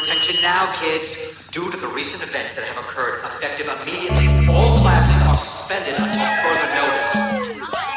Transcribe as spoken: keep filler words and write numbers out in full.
attention now, kids. Due to the recent events that have occurred, effective immediately, all classes are suspended until